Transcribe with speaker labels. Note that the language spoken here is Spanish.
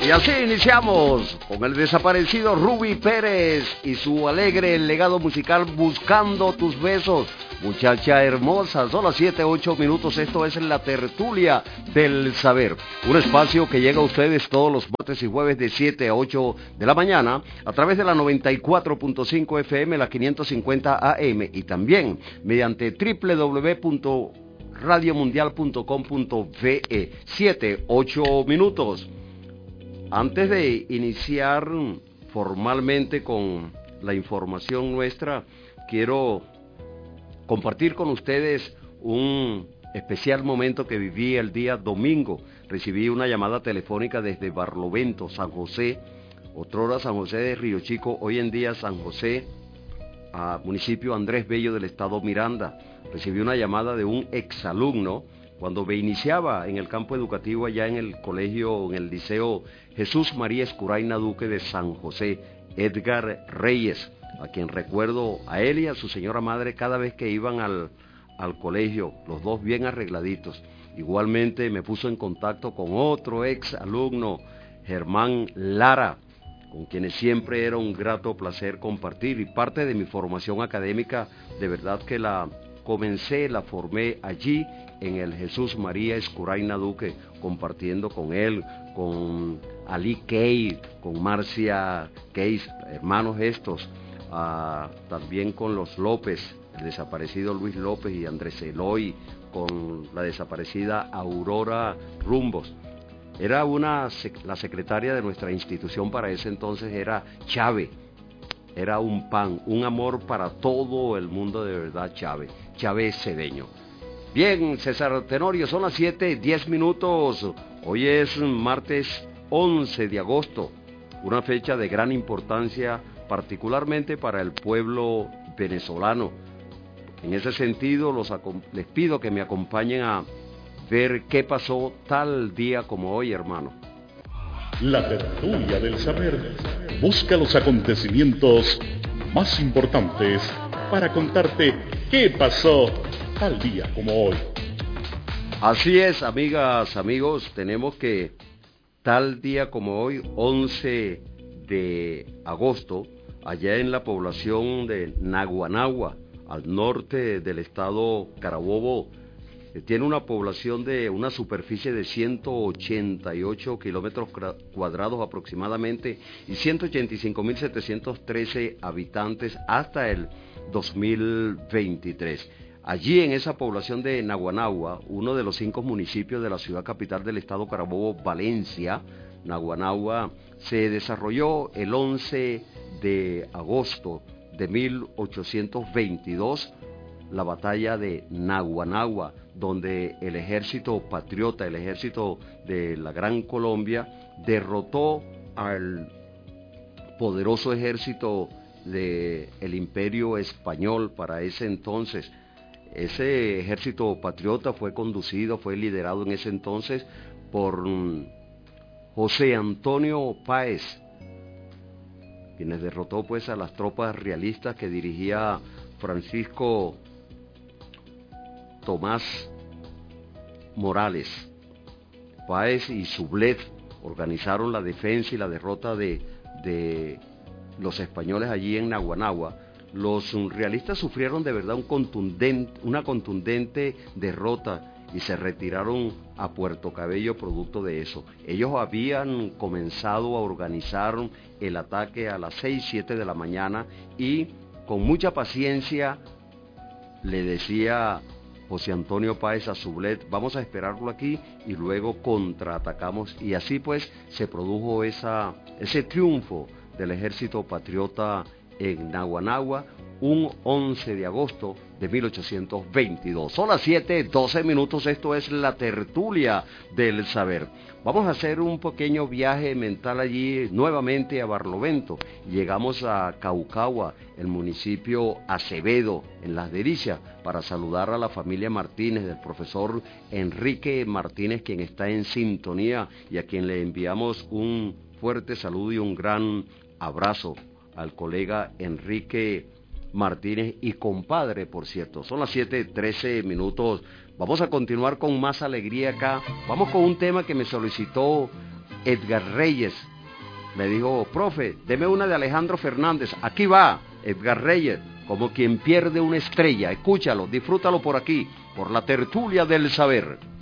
Speaker 1: Y así iniciamos con el desaparecido Ruby Pérez y su alegre legado musical Buscando tus besos. Muchacha hermosa, son las 7:08, esto es La Tertulia del Saber. Un espacio que llega a ustedes todos los martes y jueves de 7 a 8 de la mañana a través de la 94.5 FM, la 550 AM y también mediante www.radiomundial.com.ve. 7:08. Antes de iniciar formalmente con la información nuestra, quiero compartir con ustedes un especial momento que viví el día domingo. Recibí una llamada telefónica desde Barlovento, San José, otrora San José de Río Chico, hoy en día San José, municipio Andrés Bello del estado Miranda. Recibí una llamada de un exalumno cuando me iniciaba en el campo educativo allá en el colegio, en el liceo Jesús María Escuraina Duque de San José, Edgar Reyes, a quien recuerdo a él y a su señora madre cada vez que iban al colegio, los dos bien arregladitos. Igualmente me puso en contacto con otro ex alumno, Germán Lara, con quienes siempre era un grato placer compartir, y parte de mi formación académica de verdad que la formé allí en el Jesús María Escuraina Duque, compartiendo con él, con Ali Key, con Marcia Key, hermanos estos, también con los López, el desaparecido Luis López y Andrés Eloy, con la desaparecida Aurora Rumbos. Era la secretaria de nuestra institución para ese entonces era Chávez. Era un pan, un amor para todo el mundo, de verdad, Chávez Cedeño. Bien, César Tenorio, son las 7:10. Hoy es martes 11 de agosto, una fecha de gran importancia, particularmente para el pueblo venezolano. En ese sentido, les pido que me acompañen a ver qué pasó tal día como hoy, hermano.
Speaker 2: La Tertulia del Saber busca los acontecimientos más importantes para contarte qué pasó tal día como hoy.
Speaker 1: Así es, amigas, amigos, tenemos que tal día como hoy, 11 de agosto, allá en la población de Naguanagua, al norte del estado Carabobo, tiene una población de una superficie de 188 kilómetros cuadrados aproximadamente y 185.713 habitantes hasta el 2023. Allí en esa población de Naguanagua, uno de los 5 municipios de la ciudad capital del estado Carabobo, Valencia, Naguanagua, se desarrolló el 11 de agosto de 1822 la batalla de Naguanagua, donde el ejército patriota, el ejército de la Gran Colombia, derrotó al poderoso ejército del Imperio Español para ese entonces. Ese ejército patriota fue liderado en ese entonces por José Antonio Páez, quienes derrotó pues a las tropas realistas que dirigía Francisco Tomás Morales. Páez y Sublet organizaron la defensa y la derrota de los españoles allí en Naguanagua. Los realistas sufrieron de verdad una contundente derrota y se retiraron a Puerto Cabello producto de eso. Ellos habían comenzado a organizar el ataque a las 6-7 de la mañana y con mucha paciencia le decía José Antonio Páez a Sublet, vamos a esperarlo aquí y luego contraatacamos, y así pues se produjo ese triunfo del ejército patriota en Naguanagua un 11 de agosto de 1822. Son las 7:12, esto es La Tertulia del Saber. Vamos a hacer un pequeño viaje mental allí nuevamente a Barlovento. Llegamos a Caucagua, el municipio Acevedo, en Las Delicias, para saludar a la familia Martínez, del profesor Enrique Martínez, quien está en sintonía y a quien le enviamos un fuerte saludo y un gran abrazo al colega Enrique Martínez y compadre, por cierto. Son las 7:13. Vamos a continuar con más alegría acá. Vamos con un tema que me solicitó Edgar Reyes. Me dijo, profe, deme una de Alejandro Fernández. Aquí va, Edgar Reyes, como quien pierde una estrella. Escúchalo, disfrútalo por aquí, por la tertulia del saber.